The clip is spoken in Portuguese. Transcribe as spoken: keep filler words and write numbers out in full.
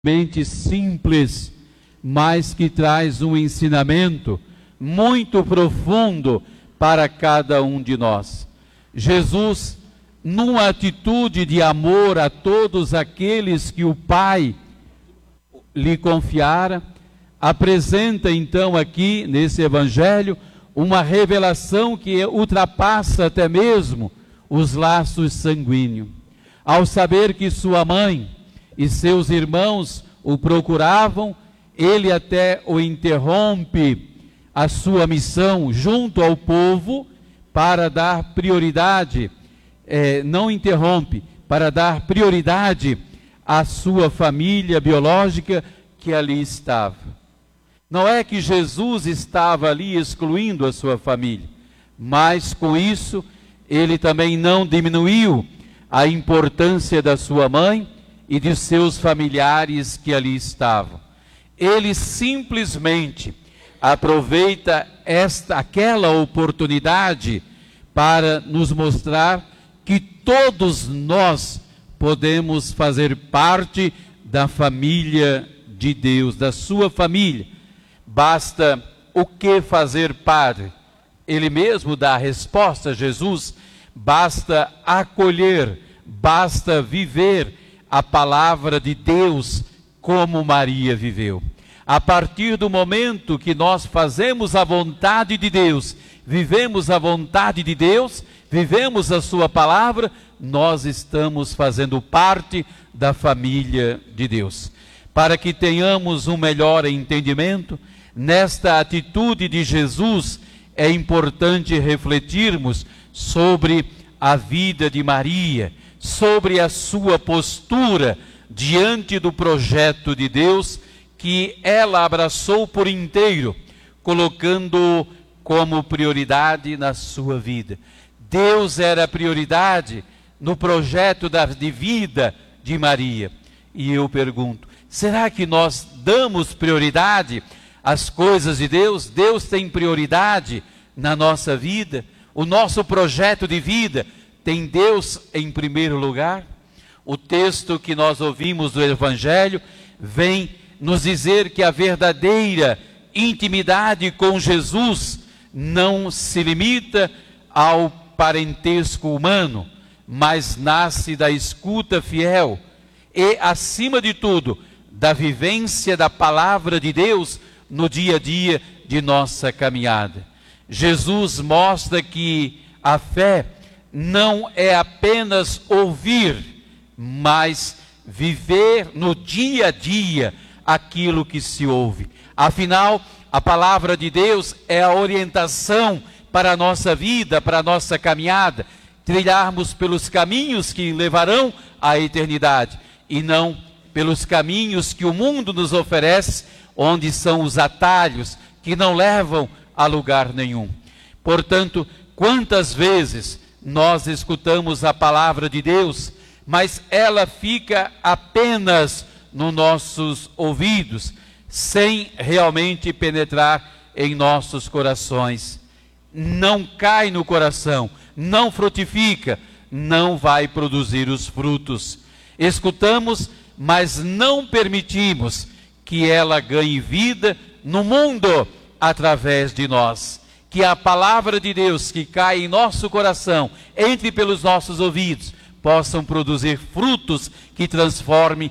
mente simples, mas que traz um ensinamento muito profundo para cada um de nós. Jesus, numa atitude de amor a todos aqueles que o Pai lhe confiara, apresenta então aqui nesse Evangelho uma revelação que ultrapassa até mesmo os laços sanguíneos. Ao saber que sua mãe e seus irmãos o procuravam, ele até o interrompe a sua missão junto ao povo para dar prioridade, é, não interrompe, para dar prioridade à sua família biológica que ali estava. Não é que Jesus estava ali excluindo a sua família, mas com isso ele também não diminuiu a importância da sua mãe e de seus familiares que ali estavam. Ele simplesmente aproveita esta, aquela oportunidade para nos mostrar que todos nós podemos fazer parte da família de Deus, da sua família. Basta o que fazer parte? Ele mesmo dá a resposta, Jesus, basta acolher, basta viver a palavra de Deus como Maria viveu. A partir do momento que nós fazemos a vontade de Deus, vivemos a vontade de Deus, vivemos a sua palavra, nós estamos fazendo parte da família de Deus. Para que tenhamos um melhor entendimento, nesta atitude de Jesus, é importante refletirmos sobre a vida de Maria, sobre a sua postura diante do projeto de Deus que ela abraçou por inteiro, colocando como prioridade na sua vida. Deus era a prioridade no projeto de vida de Maria. E eu pergunto, será que nós damos prioridade às coisas de Deus? Deus tem prioridade na nossa vida? O nosso projeto de vida tem Deus em primeiro lugar? O texto que nós ouvimos do Evangelho vem nos dizer que a verdadeira intimidade com Jesus não se limita ao parentesco humano, mas nasce da escuta fiel e, acima de tudo, da vivência da palavra de Deus no dia a dia de nossa caminhada. Jesus mostra que a fé não é apenas ouvir, mas viver no dia a dia aquilo que se ouve. Afinal, a palavra de Deus é a orientação para a nossa vida, para a nossa caminhada, trilharmos pelos caminhos que levarão à eternidade e não pelos caminhos que o mundo nos oferece, onde são os atalhos que não levam a lugar nenhum. Portanto, quantas vezes nós escutamos a palavra de Deus, mas ela fica apenas nos nossos ouvidos, sem realmente penetrar em nossos corações. Não cai no coração, não frutifica, não vai produzir os frutos. Escutamos, mas não permitimos que ela ganhe vida no mundo através de nós. Que a palavra de Deus que cai em nosso coração, entre pelos nossos ouvidos, possam produzir frutos que transformem